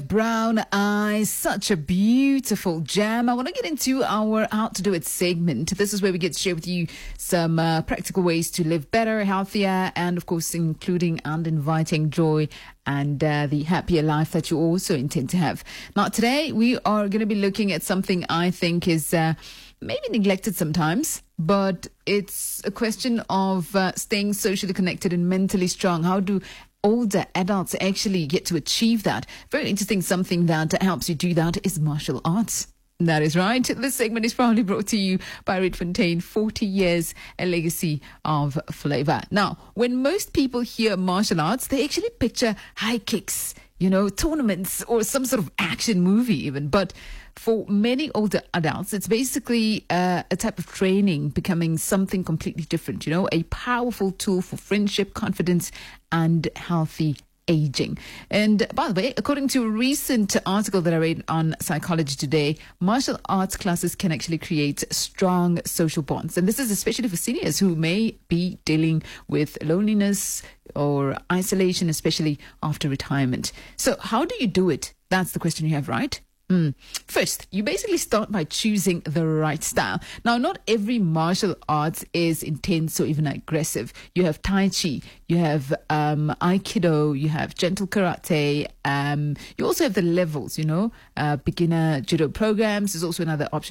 Brown Eyes, such a beautiful jam. I want to get into our How to Do It segment. This is where we get to share with you some practical ways to live better, healthier, and of course including and inviting joy and the happier life that you also intend to have. Now today we are going to be looking at something I think is maybe neglected sometimes, but it's a question of staying socially connected and mentally strong. How do older adults actually get to achieve that? Very interesting. Something that helps you do that is martial arts. That is right. This segment is proudly brought to you by Rietfontein, 40 years, a legacy of flavor. Now, when most people hear martial arts, they actually picture high kicks, tournaments or some sort of action movie even. But for many older adults, it's basically a type of training becoming something completely different, a powerful tool for friendship, confidence, and healthy aging. And by the way, according to a recent article that I read on Psychology Today, martial arts classes can actually create strong social bonds. And this is especially for seniors who may be dealing with loneliness or isolation, especially after retirement. So how do you do it? That's the question you have, right? First, you basically start by choosing the right style. Now, not every martial arts is intense or even aggressive. You have Tai Chi, you have Aikido, you have gentle karate. You also have the levels, beginner judo programs is also another option.